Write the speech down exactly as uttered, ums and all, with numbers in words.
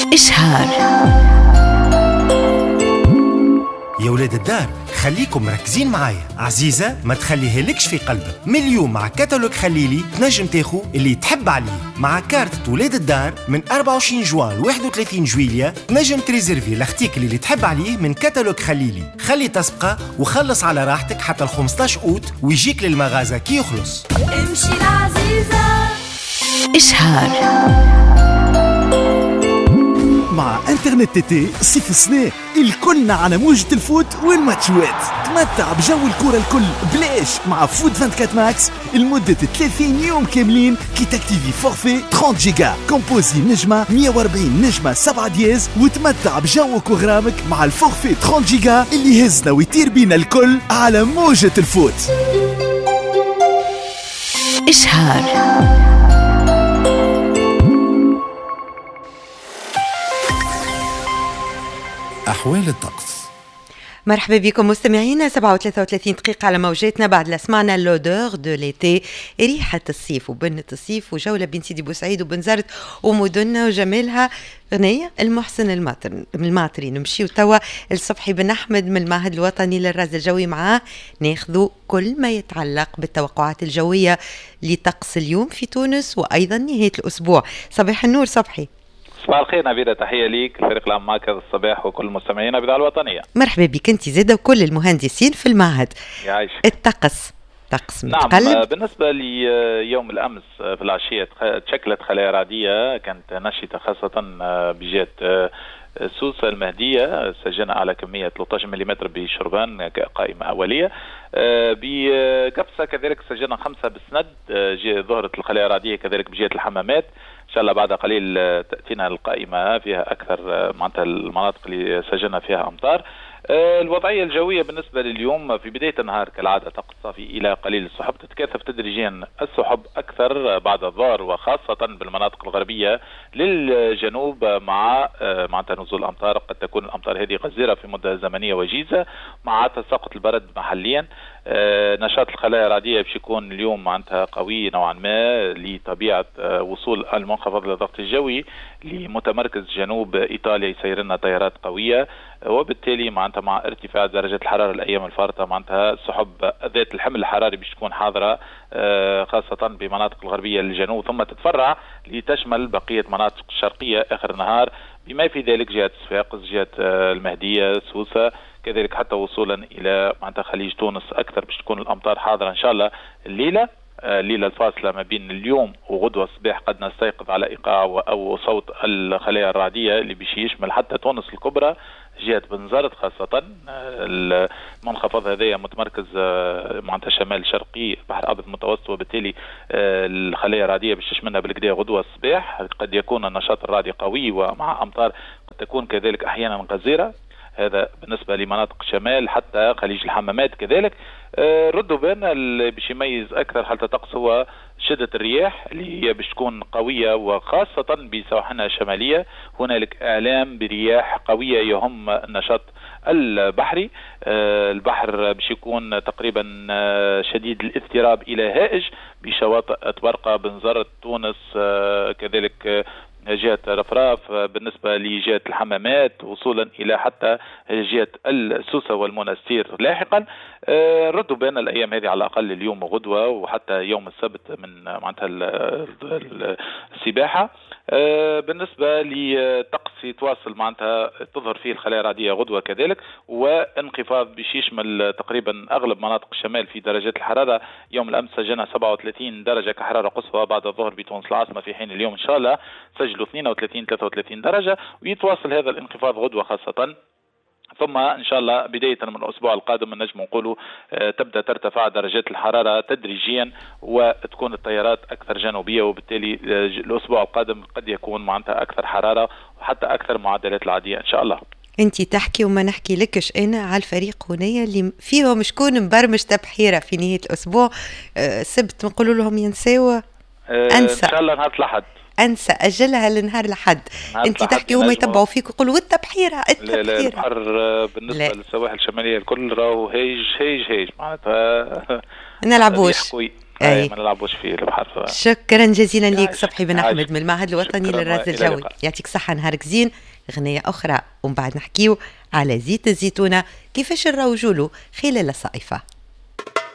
إشهار. يا ولاد الدار خليكم مركزين معايا. عزيزة ما تخليها لكش في قلبك. من اليوم مع كتالوج خليلي تنجم تاخو اللي تحب عليه. مع كارت ولاد الدار من أربعة وعشرين جوان ل واحد وثلاثين جويلية تنجم تريزرفي لاختيك اللي تحب عليه من كتالوج خليلي. خلي تسبقه وخلص على راحتك حتى ال خمسطاش أوت ويجيك للمغازة كي يخلص. امشي العزيزة. إشهار. مع انترنت تي تي صيف السنة الكلنا على موجة الفوت والماتشوات. تمتع بجو الكرة الكل بلاش مع فوت أربعة وعشرين ماكس لمدة ثلاثين يوم كاملين كي تكتيفي فورفي ثلاثين جيجا كومبوزي نجمة مية وأربعين نجمة سبعة دياز وتمتع بجوك وغرامك مع الفورفي ثلاثين جيجا اللي يهزنا ويطير بينا الكل على موجة الفوت. إشهار. أحوال الطقس. مرحبا بكم مستمعينا. سبعة وثلاثة وثلاثين دقيقة على موجاتنا بعد لا سمعنا لودور دو ليتي، ريحة الصيف وبنة الصيف وجولة بين سيدي بوسعيد وبنزرت ومدننا وجمالها. غنية المحسن الماطر الماطري. نمشيو توا الصبحي بن أحمد من المعهد الوطني للرصد الجوي، معاه ناخذوا كل ما يتعلق بالتوقعات الجوية لطقس اليوم في تونس وأيضا نهاية الأسبوع. صباح النور صبحي. صباح الخير نبيلة، تحية ليك الفريق العام معك هذا الصباح وكل مستمعينا بإذاعة الوطنية. مرحبا بك انت زاده وكل المهندسين في المعهد. يعيش. الطقس طقس متقلب. نعم، بالنسبة ليوم الأمس في العشية تشكلت خلايا رعدية كانت نشطة خاصة بجهة سوسة المهدية، سجلنا على كمية ثلاثة عشر ملم بشربان كقائمة أولية. بقبصة كذلك سجلنا خمسة بسند. ظهرت الخلايا الرعدية كذلك بجهة الحمامات، إن شاء الله بعد قليل تأتينا القائمة فيها أكثر معناتها المناطق اللي سجلنا فيها أمطار. الوضعية الجوية بالنسبة لليوم في بداية النهار كالعادة طقس صافي إلى قليل السحب، تتكاثف تدريجيا السحب أكثر بعد الظهر وخاصة بالمناطق الغربية للجنوب مع معناتها نزول أمطار. قد تكون الأمطار هذه غزيرة في مدة زمنية وجيزة مع تساقط البرد محليا. نشاط الخلايا الرعدية باش يكون اليوم معناتها قوي نوعا ما لطبيعة وصول المنخفض للضغط الجوي لمتمركز جنوب إيطاليا، يسير لنا تيارات قوية وبالتالي معناتها مع ارتفاع درجة الحرارة الأيام الفارطة معناتها السحب ذات الحمل الحراري باش تكون حاضرة خاصة بمناطق الغربية للجنوب ثم تتفرع لتشمل بقية مناطق الشرقية آخر النهار بما في ذلك جهة صفاقس جهة المهدية سوسة كذلك حتى وصولا إلى معناتها خليج تونس أكثر باش تكون الأمطار حاضرة إن شاء الله الليلة. الليلة الفاصلة ما بين اليوم وغدوة الصباح قد نستيقظ على إيقاع أو صوت الخلايا الرعدية اللي بيش يشمل حتى تونس الكبرى جهة بنزرت خاصة. المنخفض هذايا متمركز معناتها شمال شرقي البحر الأبيض المتوسط وبالتالي الخلايا الرعدية باش تشملنا بالكدا غدوة الصباح. قد يكون النشاط الرعدي قوي ومع أمطار قد تكون كذلك أحيانا غزيرة. هذا بالنسبة لمناطق شمال حتى خليج الحمامات كذلك. آه ردوا بالنا اللي باش يميز أكثر حالة الطقس هو شدة الرياح اللي هي باش تكون قوية وخاصة بسواحلنا الشمالية. هنالك إعلام برياح قوية يهم النشاط البحري. آه البحر باش يكون تقريبا آه شديد الاضطراب إلى هائج بشواطئ تبرقة بنزرت تونس آه كذلك آه جهة رفراف بالنسبة لجهة الحمامات وصولا إلى حتى جهة السوسة والمنستير لاحقا. ردوا بين الأيام هذه على الأقل اليوم وغدوة وحتى يوم السبت من معناتها السباحة. بالنسبة لطقس يتواصل معناتها تظهر فيه الخلايا الرعدية غدوة كذلك وانخفاض باش يشمل تقريبا أغلب مناطق الشمال في درجات الحرارة. يوم الأمس سجلنا سبعة وثلاثين درجة كحرارة قصوى بعد الظهر بتونس العاصمة، في حين اليوم إن شاء الله سجلوا اثنين وثلاثين ثلاثة وثلاثين درجة ويتواصل هذا الانخفاض غدوة خاصة. ثم إن شاء الله بداية من الأسبوع القادم نجم نقولوا تبدأ ترتفع درجات الحرارة تدريجيا وتكون التيارات أكثر جنوبية وبالتالي الأسبوع القادم قد يكون معناتها أكثر حرارة وحتى أكثر معدلات العادية إن شاء الله. انتي تحكي وما نحكي لكش انا على الفريق هنايا اللي فيهم شكون مبرمج تبحيرة في نهاية الأسبوع. أه سبت نقولوا لهم ينساوا أه انسى إن شاء الله نهار الأحد انسى اجلها لنهار الأحد. انت تحكي وهم يتبعوا فيك ويقولوا والتبحيره التبحيره. لا لا البحر بالنسبه للسواحل الشماليه الكل راهو هيج هيج هيج معناتها نلعبوش أي ما نلعبوش فيه البحر. شكرا جزيلا ليك صبحي بن أحمد من المعهد الوطني للرصد الجوي. يعطيك صحة، نهارك زين. غنية أخرى ومن بعد نحكيو على زيت الزيتونة كيفاش نروجوله خلال الصيفة.